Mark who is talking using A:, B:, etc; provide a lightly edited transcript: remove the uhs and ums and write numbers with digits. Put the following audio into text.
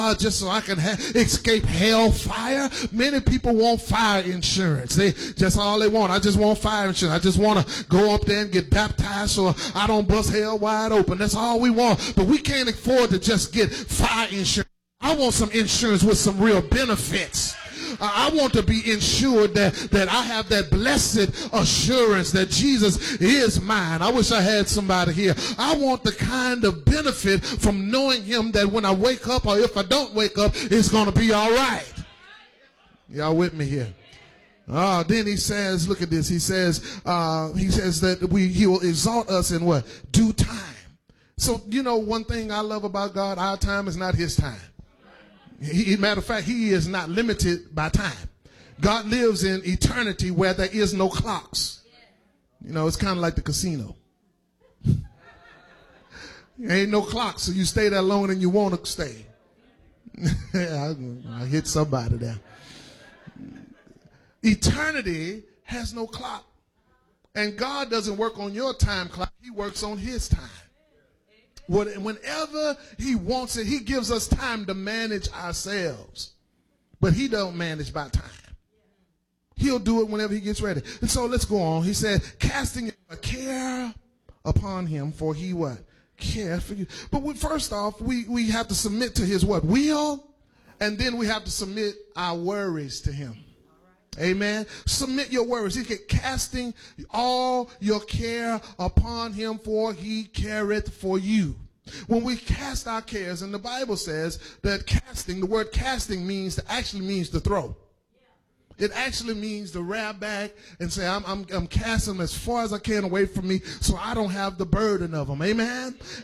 A: just so I can escape hellfire. Many people want fire insurance. They just all they want. I just want fire insurance. I just want to go up there and get baptized so I don't bust hell wide open. That's all we want. But we can't afford to just get fire insurance. I want some insurance with some real benefits. I want to be ensured that I have that blessed assurance that Jesus is mine. I wish I had somebody here. I want the kind of benefit from knowing him that when I wake up or if I don't wake up, it's going to be all right. Y'all with me here? Then he says, look at this. He says that he will exalt us in what? Due time. So, you know, one thing I love about God, our time is not his time. Matter of fact, he is not limited by time. God lives in eternity where there is no clocks. You know, it's kind of like the casino. There ain't no clocks, so you stay there longer than you want to stay. I hit somebody there. Eternity has no clock. And God doesn't work on your time clock. He works on his time. Whenever he wants it, he gives us time to manage ourselves. But he don't manage by time. He'll do it whenever he gets ready. And so let's go on. He said, casting a care upon him, for he what? Care for you. But first off, we have to submit to his what? Will. And then we have to submit our worries to him. Amen. Submit your worries. He said, casting all your care upon him, for he careth for you. When we cast our cares, and the Bible says that casting, the word casting actually means to throw. It actually means to grab back and say, I'm casting them as far as I can away from me so I don't have the burden of them. Amen.